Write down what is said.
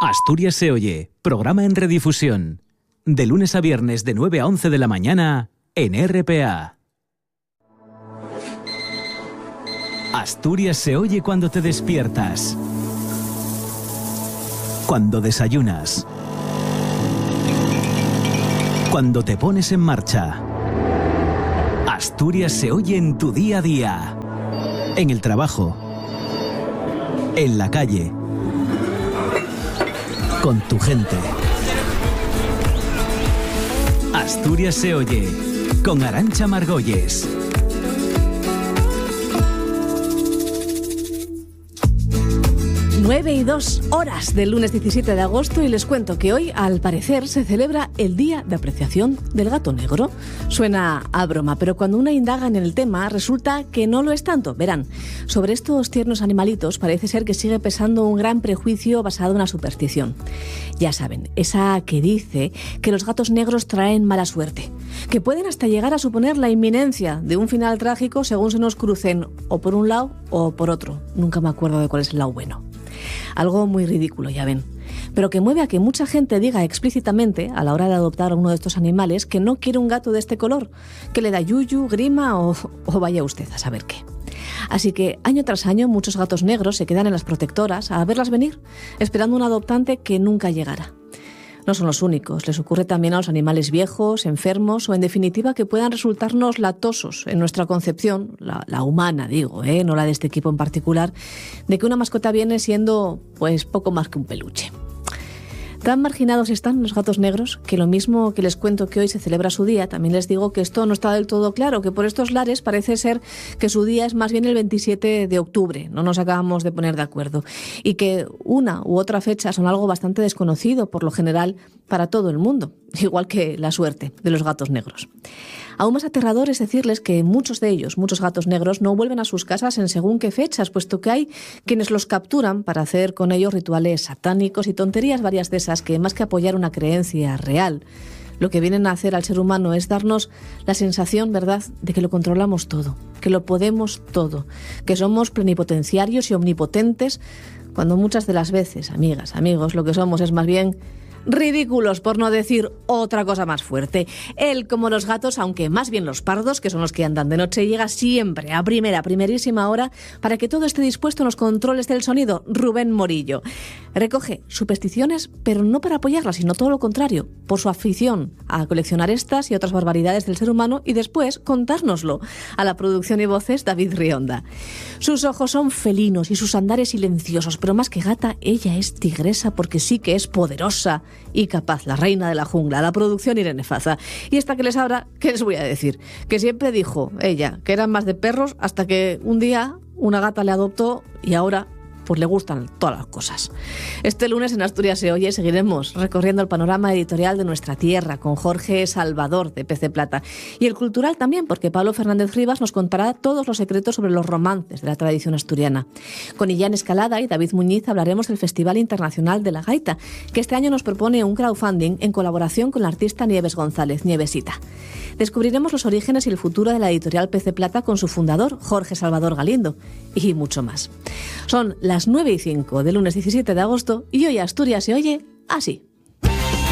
Asturias se oye, programa en redifusión. De lunes a viernes de 9 a 11 de la mañana en RPA. Asturias se oye cuando te despiertas, cuando desayunas, cuando te pones en marcha. Asturias se oye en tu día a día, en el trabajo, en la calle, con tu gente. Asturias se oye con Arantxa Margolles. 9:02 del lunes 17 de agosto y les cuento que hoy, al parecer, se celebra el Día de Apreciación del Gato Negro. Suena a broma, pero cuando uno indaga en el tema, resulta que no lo es tanto. Verán, sobre estos tiernos animalitos parece ser que sigue pesando un gran prejuicio basado en una superstición. Ya saben, esa que dice que los gatos negros traen mala suerte, que pueden hasta llegar a suponer la inminencia de un final trágico según se nos crucen o por un lado o por otro. Nunca me acuerdo de cuál es el lado bueno. Algo muy ridículo, ya ven, pero que mueve a que mucha gente diga explícitamente a la hora de adoptar a uno de estos animales que no quiere un gato de este color, que le da yuyu, grima o vaya usted a saber qué. Así que año tras año muchos gatos negros se quedan en las protectoras a verlas venir, esperando un adoptante que nunca llegara. No son los únicos, les ocurre también a los animales viejos, enfermos o en definitiva que puedan resultarnos latosos en nuestra concepción, la humana digo, no la de este equipo en particular, de que una mascota viene siendo pues poco más que un peluche. Tan marginados están los gatos negros que lo mismo que les cuento que hoy se celebra su día, también les digo que esto no está del todo claro, que por estos lares parece ser que su día es más bien el 27 de octubre, no nos acabamos de poner de acuerdo, y que una u otra fecha son algo bastante desconocido por lo general para todo el mundo, igual que la suerte de los gatos negros. Aún más aterrador es decirles que muchos de ellos, muchos gatos negros, no vuelven a sus casas en según qué fechas, puesto que hay quienes los capturan para hacer con ellos rituales satánicos y tonterías varias de esas que, más que apoyar una creencia real, lo que vienen a hacer al ser humano es darnos la sensación, ¿verdad?, de que lo controlamos todo, que lo podemos todo, que somos plenipotenciarios y omnipotentes, cuando muchas de las veces, amigas, amigos, lo que somos es más bien ridículos, por no decir otra cosa más fuerte. Él, como los gatos, aunque más bien los pardos, que son los que andan de noche, llega siempre a primerísima hora para que todo esté dispuesto en los controles del sonido. Rubén Morillo recoge supersticiones, pero no para apoyarlas, sino todo lo contrario, por su afición a coleccionar estas y otras barbaridades del ser humano y después contárnoslo. A la producción y voces, David Rionda. Sus ojos son felinos y sus andares silenciosos, pero más que gata, ella es tigresa porque sí que es poderosa y capaz, la reina de la jungla. La producción, Irene Faza. Y esta que les habla, ¿qué les voy a decir? Que siempre dijo ella que eran más de perros hasta que un día una gata le adoptó y ahora pues le gustan todas las cosas. Este lunes en Asturias se oye seguiremos recorriendo el panorama editorial de nuestra tierra con Jorge Salvador de Pez de Plata y el cultural también, porque Pablo Fernández Rivas nos contará todos los secretos sobre los romances de la tradición asturiana. Con Illán Escalada y David Muñiz hablaremos del Festival Internacional de la Gaita, que este año nos propone un crowdfunding en colaboración con la artista Nieves González, Nievesita. Descubriremos los orígenes y el futuro de la editorial Pez de Plata con su fundador, Jorge Salvador Galindo, y mucho más. Son las 9:05 del lunes 17 de agosto y hoy Asturias se oye así.